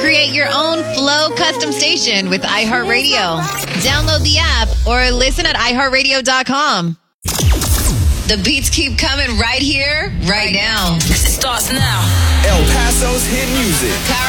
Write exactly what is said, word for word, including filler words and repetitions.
Create your own Flow custom station with iHeartRadio. Download the app or listen at i heart radio dot com. The beats keep coming right here, right now. It starts now. El Paso's hit music. Powered